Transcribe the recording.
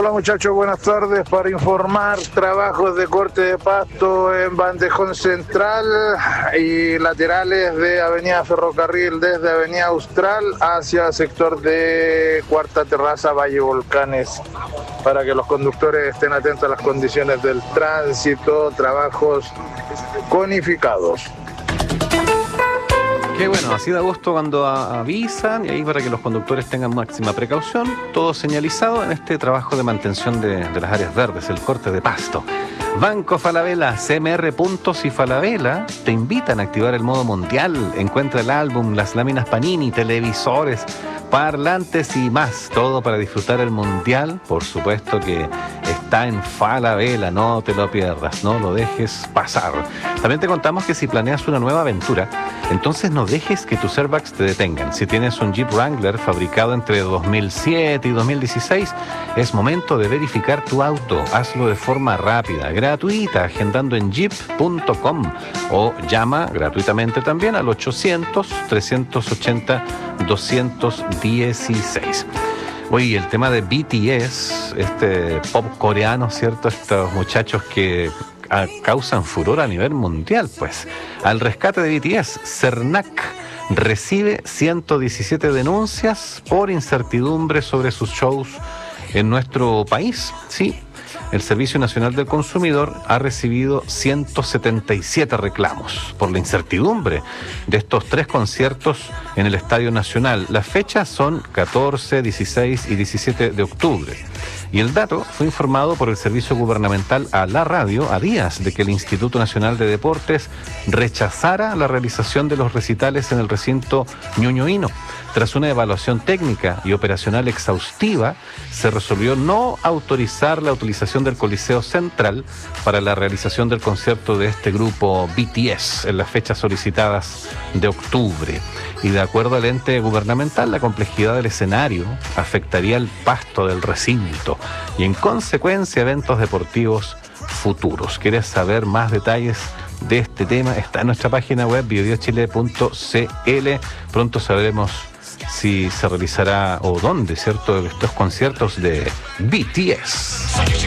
Hola muchachos, buenas tardes. Para informar, trabajos de corte de pasto en Bandejón Central y laterales de Avenida Ferrocarril desde Avenida Austral hacia el sector de Cuarta Terraza, Valle Volcanes, para que los conductores estén atentos a las condiciones del tránsito, trabajos conificados. Qué bueno, así da gusto cuando avisan, y ahí para que los conductores tengan máxima precaución, todo señalizado en este trabajo de mantención de las áreas verdes, el corte de pasto. Banco Falabella, CMR Puntos y Falabella te invitan a activar el modo mundial. Encuentra el álbum, las láminas Panini, televisores, parlantes y más, todo para disfrutar el mundial. Por supuesto que está en Falabella, no te lo pierdas, no lo dejes pasar. También te contamos que si planeas una nueva aventura, entonces no dejes que tus airbags te detengan. Si tienes un Jeep Wrangler fabricado entre 2007 y 2016, es momento de verificar tu auto. Hazlo de forma rápida, gratuita, agendando en jeep.com o llama gratuitamente también al 800-380-216. Oye, el tema de BTS, este pop coreano, ¿cierto? Estos muchachos que causan furor a nivel mundial, pues. Al rescate de BTS, CERNAC recibe 117 denuncias por incertidumbre sobre sus shows en nuestro país. Sí, el Servicio Nacional del Consumidor ha recibido 177 reclamos por la incertidumbre de estos 3 conciertos en el Estadio Nacional. Las fechas son 14, 16 y 17 de octubre. Y el dato fue informado por el Servicio Gubernamental a la radio a días de que el Instituto Nacional de Deportes rechazara la realización de los recitales en el recinto ñuñoíno. Tras una evaluación técnica y operacional exhaustiva, se resolvió no autorizar la utilización del Coliseo Central para la realización del concierto de este grupo BTS en las fechas solicitadas de octubre. Y de acuerdo al ente gubernamental, la complejidad del escenario afectaría el pasto del recinto y en consecuencia eventos deportivos futuros. ¿Quieres saber más detalles de este tema? Está en nuestra página web biodiachile.cl. Pronto sabremos si se realizará o dónde, ¿cierto?, estos conciertos de BTS.